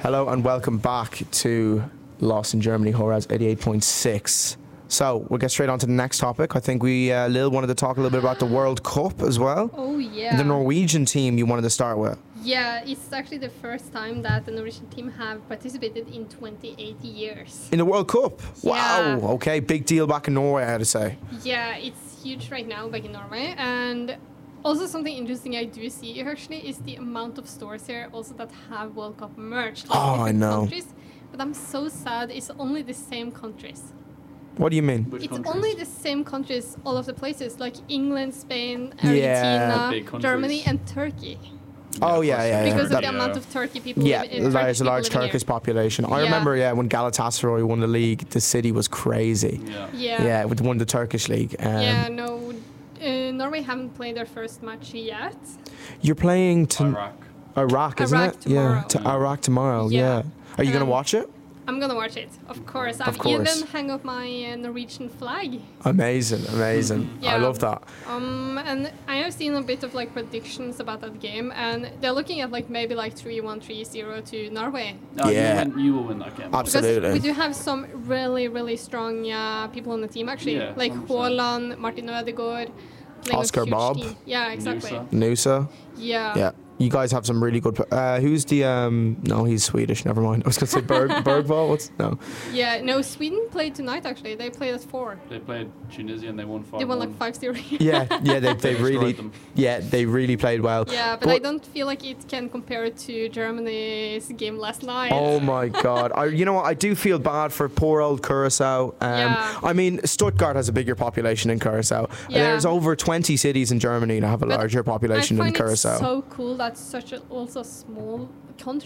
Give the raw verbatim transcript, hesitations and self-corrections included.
Hello and welcome back to Lost in Germany, Horaz eighty-eight point six. So we'll get straight on to the next topic. I think we, uh, Lil, wanted to talk a little bit about the World Cup as well. Oh, yeah. The Norwegian team you wanted to start with. Yeah, it's actually the first time that the Norwegian team have participated in twenty-eight years. In the World Cup? Yeah. Wow, okay, big deal back in Norway, I had to say. Yeah, it's huge right now back in Norway. And also something interesting I do see here actually is the amount of stores here also that have World Cup merch. Like Oh, I different know. Countries. But I'm so sad it's only the same countries. What do you mean? Which It's countries? only the same countries, all of the places, like England, Spain, Yeah. Big Argentina, countries. Germany, and Turkey. Oh, of yeah, course. yeah, yeah. Because of That- the amount of Turkey people Yeah, live in there's a Turkish large people living Turkish here. population. I Yeah. remember, yeah, when Galatasaray won the league, the city was crazy. Yeah. Yeah. Yeah, with won the Turkish league. Um, Yeah, no, uh, Norway haven't played their first match yet. You're playing to Iraq. Iraq, isn't Iraq it? Yeah, tomorrow. to Yeah. Iraq tomorrow. Yeah. Yeah. Are you gonna Um, watch it? I'm gonna watch it, of course. I've course. even hung up my uh, Norwegian flag. Amazing, amazing. I Yeah. love that. Um, and I have seen a bit of like predictions about that game, and they're looking at like maybe like three one, three zero to Norway. No, Yeah. You, win, you will win that game. Absolutely. Because we do have some really, really strong uh, people on the team actually, Yeah, like one hundred percent. Haaland, Martin Ødegaard, playing a Oscar huge Bob. team. Yeah, exactly. Nusa. Nusa. Yeah. Yeah. You guys have some really good. pl- Uh, who's the? Um, no, he's Swedish. Never mind. I was gonna say Berg Bergvall. What's no? Yeah, no, Sweden played tonight actually. They played at four. They played Tunisia and they won five. They won like five zero. Yeah, yeah. They they Destroyed really. them. Yeah, they really played well. Yeah, but, I don't feel like it can compare it to Germany's game last night. Oh my God! I, you know what? I do feel bad for poor old Curacao. Um, Yeah. I mean, Stuttgart has a bigger population than Curacao. Yeah. There's over twenty cities in Germany that have a But larger population I than find it Curacao. so cool that such a also small country